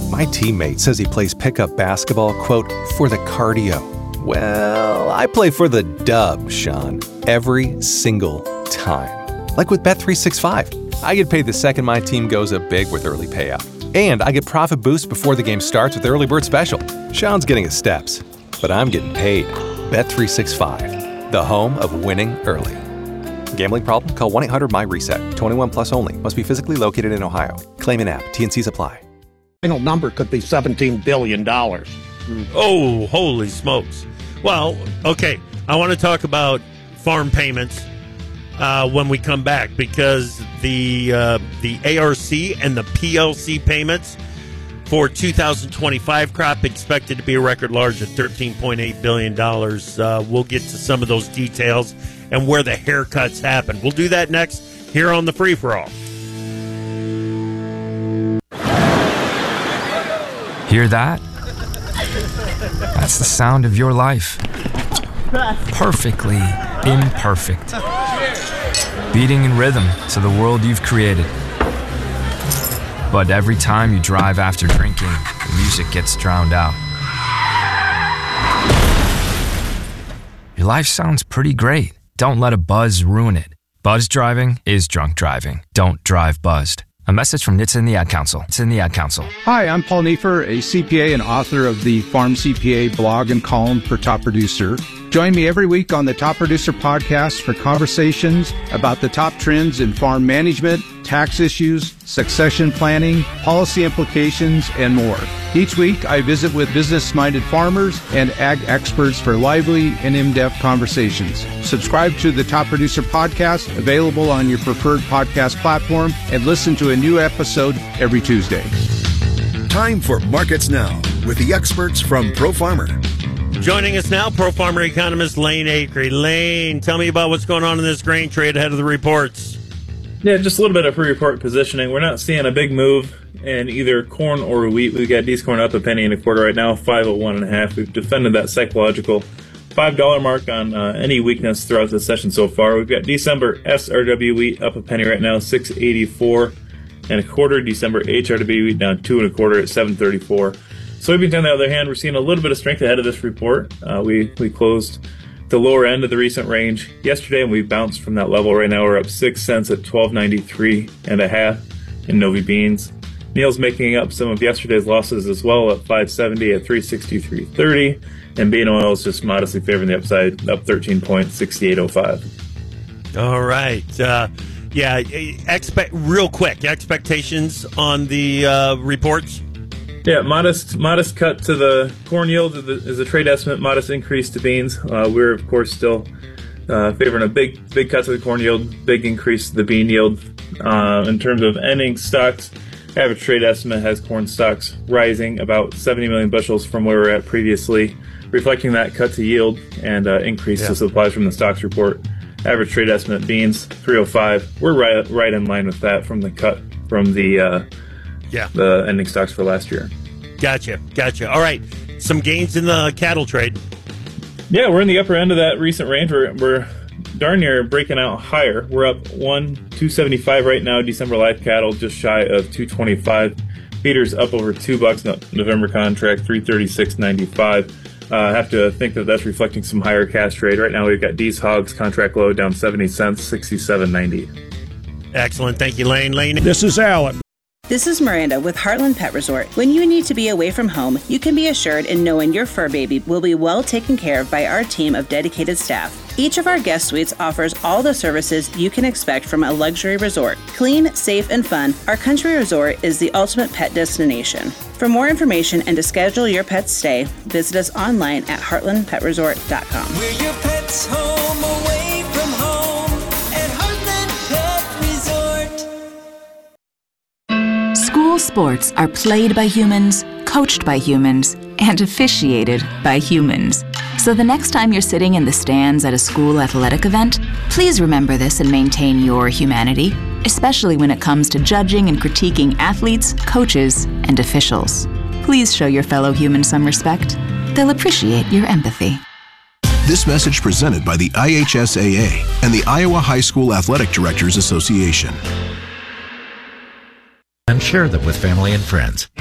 My teammate says he plays pickup basketball, quote, for the cardio. Well, I play for the dub, Sean, every single time. Like with Bet365. I get paid the second my team goes up big with early payout. And I get profit boosts before the game starts with Early Bird Special. Sean's getting his steps, but I'm getting paid. Bet365, the home of winning early. Gambling problem? Call 1-800-MY-RESET. 21 plus only. Must be physically located in Ohio. Claim in app. T&Cs apply. Final number could be $17 billion. Oh, holy smokes. Well, okay. I want to talk about farm payments when we come back, because the ARC and the PLC payments for 2025 crop expected to be a record large at $13.8 billion. We'll get to some of those details and where the haircuts happen. We'll do that next here on the Free For All. Hear that? That's the sound of your life. Perfectly imperfect. Beating in rhythm to the world you've created. But every time you drive after drinking, the music gets drowned out. Your life sounds pretty great. Don't let a buzz ruin it. Buzz driving is drunk driving. Don't drive buzzed. A message from NHTSA and the Ad Council. It's in the Ad Council. Hi, I'm Paul Neiffer, a CPA and author of the Farm CPA blog and column for Top Producer. Join me every week on the Top Producer podcast for conversations about the top trends in farm management, tax issues, succession planning, policy implications, and more. Each week, I visit with business-minded farmers and ag experts for lively and in-depth conversations. Subscribe to the Top Producer podcast, available on your preferred podcast platform, and listen to a new episode every Tuesday. Time for Markets Now with the experts from Pro Farmer. Joining us now, Pro Farmer economist Lane Acree. Lane, tell me about what's going on in this grain trade ahead of the reports. Yeah, just a little bit of pre-report positioning. We're not seeing a big move in either corn or wheat. We've got D's corn up $0.0125 right now, 501.5. We've defended that psychological $5 mark on any weakness throughout the session so far. We've got December SRW wheat up $0.01 right now, 6.84 December HRW wheat down 2.25 at 7.34. Soybeans, on the other hand, we're seeing a little bit of strength ahead of this report. We closed the lower end of the recent range yesterday, and we bounced from that level. Right now, we're up 6 cents at 12.93.5 in Novi beans. Meal's making up some of yesterday's losses as well, at 5.70 at 3.63.30, and bean oil is just modestly favoring the upside, up 13.6805. All right. Real quick, expectations on the reports? Yeah, modest cut to the corn yield is a trade estimate. Modest increase to beans. We're of course still favoring a big cut to the corn yield, big increase to the bean yield. In terms of ending stocks, average trade estimate has corn stocks rising about 70 million bushels from where we were at previously, reflecting that cut to yield and increase to supplies from the stocks report. Average trade estimate beans 305. We're right in line with that from the cut from the ending stocks for last year. Gotcha. All right. Some gains in the cattle trade. Yeah, we're in the upper end of that recent range. We're darn near breaking out higher. We're up 275 right now. December live cattle just shy of 225. Feeders up over $2. November contract 336.95. I have to think that that's reflecting some higher cash trade. Right now we've got D's hogs contract low down 70 cents, 67.90. Excellent. Thank you, Lane. This is Alan. This is Miranda with Heartland Pet Resort. When you need to be away from home, you can be assured in knowing your fur baby will be well taken care of by our team of dedicated staff. Each of our guest suites offers all the services you can expect from a luxury resort. Clean, safe, and fun, our country resort is the ultimate pet destination. For more information and to schedule your pet's stay, visit us online at heartlandpetresort.com. We're your pet's home, away from home at Heartland Pet Resort. School sports are played by humans, coached by humans, and officiated by humans. So the next time you're sitting in the stands at a school athletic event, please remember this and maintain your humanity, especially when it comes to judging and critiquing athletes, coaches, and officials. Please show your fellow humans some respect. They'll appreciate your empathy. This message presented by the IHSAA and the Iowa High School Athletic Directors Association. And share them with family and friends.